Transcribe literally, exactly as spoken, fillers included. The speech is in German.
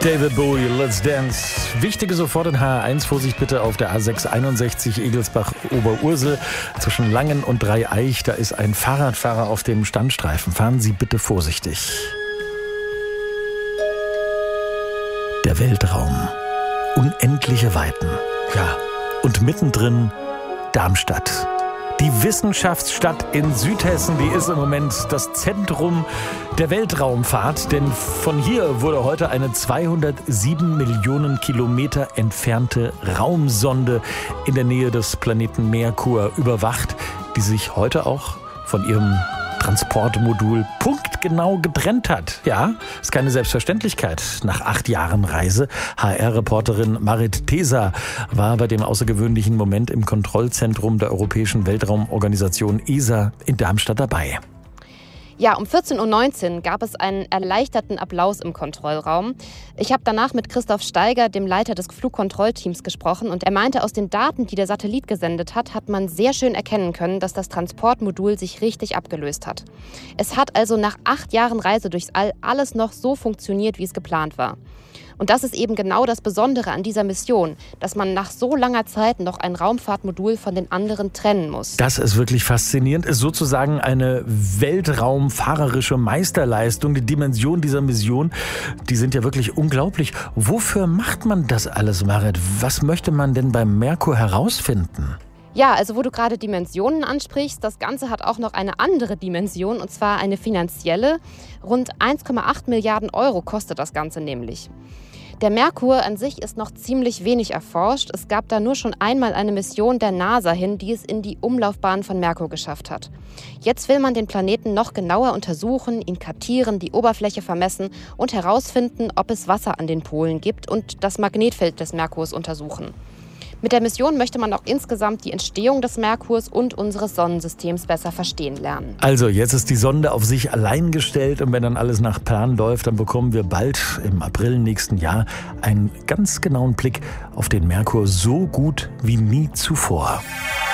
David Bowie, Let's Dance. Wichtige sofort in H R eins. Vorsicht bitte auf der A sechs einundsechzig Egelsbach-Oberursel zwischen Langen und Dreieich. Da ist ein Fahrradfahrer auf dem Standstreifen. Fahren Sie bitte vorsichtig. Der Weltraum. Unendliche Weiten. Ja, und mittendrin Darmstadt. Die Wissenschaftsstadt in Südhessen, die ist im Moment das Zentrum der Weltraumfahrt, denn von hier wurde heute eine zweihundertsieben Millionen Kilometer entfernte Raumsonde in der Nähe des Planeten Merkur überwacht, die sich heute auch von ihrem Transportmodul punktgenau getrennt hat. Ja, ist keine Selbstverständlichkeit. Nach acht Jahren Reise, H R-Reporterin Marit Teser war bei dem außergewöhnlichen Moment im Kontrollzentrum der Europäischen Weltraumorganisation E S A in Darmstadt dabei. Ja, um vierzehn Uhr neunzehn gab es einen erleichterten Applaus im Kontrollraum. Ich habe danach mit Christoph Steiger, dem Leiter des Flugkontrollteams, gesprochen und er meinte, aus den Daten, die der Satellit gesendet hat, hat man sehr schön erkennen können, dass das Transportmodul sich richtig abgelöst hat. Es hat also nach acht Jahren Reise durchs All alles noch so funktioniert, wie es geplant war. Und das ist eben genau das Besondere an dieser Mission, dass man nach so langer Zeit noch ein Raumfahrtmodul von den anderen trennen muss. Das ist wirklich faszinierend, ist sozusagen eine weltraumfahrerische Meisterleistung. Die Dimensionen dieser Mission, die sind ja wirklich unglaublich. Wofür macht man das alles, Marit? Was möchte man denn beim Merkur herausfinden? Ja, also wo du gerade Dimensionen ansprichst, das Ganze hat auch noch eine andere Dimension, und zwar eine finanzielle. Rund eins Komma acht Milliarden Euro kostet das Ganze nämlich. Der Merkur an sich ist noch ziemlich wenig erforscht. Es gab da nur schon einmal eine Mission der NASA hin, die es in die Umlaufbahn von Merkur geschafft hat. Jetzt will man den Planeten noch genauer untersuchen, ihn kartieren, die Oberfläche vermessen und herausfinden, ob es Wasser an den Polen gibt und das Magnetfeld des Merkurs untersuchen. Mit der Mission möchte man auch insgesamt die Entstehung des Merkurs und unseres Sonnensystems besser verstehen lernen. Also jetzt ist die Sonde auf sich allein gestellt und wenn dann alles nach Plan läuft, dann bekommen wir bald im April nächsten Jahr einen ganz genauen Blick auf den Merkur, so gut wie nie zuvor.